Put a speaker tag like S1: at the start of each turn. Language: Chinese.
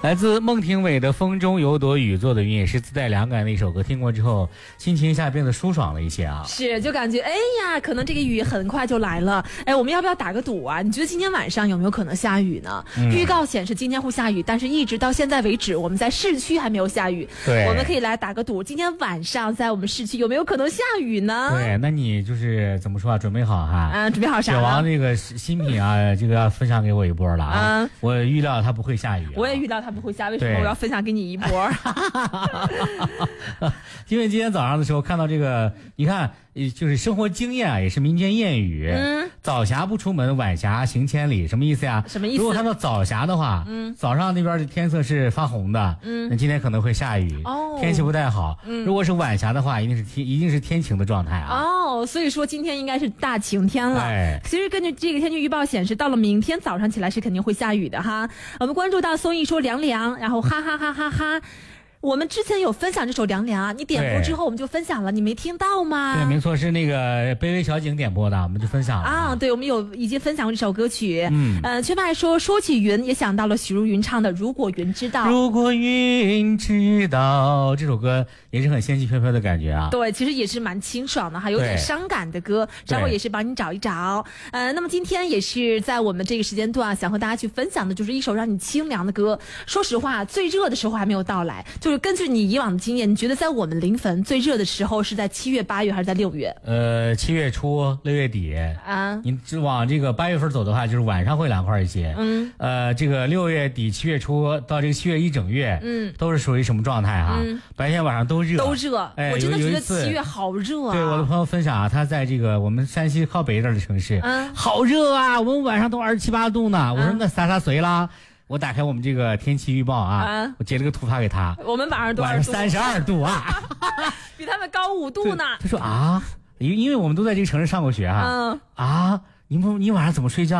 S1: 来自孟庭苇的《风中有朵雨做的云》，也是自带凉感的一首歌，听过之后心情一下变得舒爽了一些啊。
S2: 是，就感觉哎呀，可能这个雨很快就来了。哎，我们要不要打个赌啊？你觉得今天晚上有没有可能下雨呢？预告显示今天会下雨，但是一直到现在为止，我们在市区还没有下雨。
S1: 对，
S2: 我们可以来打个赌，今天晚上在我们市区有没有可能下雨呢？
S1: 对，那你就是怎么说啊？准备好哈？
S2: 准备好啥？
S1: 小王这个新品啊，这个要分享给我一波了啊！我预料它不会下雨啊。
S2: 我也预料它不会下，为什么我要分享给你一波？
S1: 因为今天早上的时候看到这个，你看，就是生活经验啊，也是民间谚语。早霞不出门，晚霞行千里，什么意思呀？
S2: 什么意思？
S1: 如果看到早霞的话，早上那边的天色是发红的，那今天可能会下雨，天气不太好。如果是晚霞的话，一定是天晴的状态啊。
S2: 所以说今天应该是大晴天了。其实根据这个天气预报显示，到了明天早上起来是肯定会下雨的哈。我们关注到松一说凉凉，然后哈哈哈哈哈。我们之前有分享这首凉凉，你点播之后我们就分享了，你没听到吗？
S1: 对，没错，是那个卑微小景点播的，我们就分享了
S2: 啊。对，我们已经分享过这首歌曲。缺爸说起云，也想到了许茹芸唱的《如果云知道》。
S1: 如果云知道，这首歌也是很仙气飘飘的感觉啊。
S2: 对，其实也是蛮清爽的哈，有点伤感的歌，待会也是帮你找一找。那么今天也是在我们这个时间段，想和大家去分享的就是一首让你清凉的歌。说实话，最热的时候还没有到来，就是根据你以往的经验，你觉得在我们临汾最热的时候是在7月、8月还是在6月
S1: ？7月初、6月底啊。你往这个8月份走的话，就是晚上会凉快一些。这个6月底、7月初到这个7月一整月，都是属于什么状态哈？白天晚上都热。
S2: 我真的觉得7月好热啊。
S1: 对，我的朋友分享啊，他在这个我们山西靠北一点的城市，好热啊，我们晚上都27、8度呢。我说那啥随啦。我打开我们这个天气预报啊，我截了个图发给他。
S2: 我们晚上多
S1: 少度？32度啊，
S2: 比他们高5度呢。
S1: 他说啊，因为我们都在这个城市上过学啊。你晚上怎么睡觉？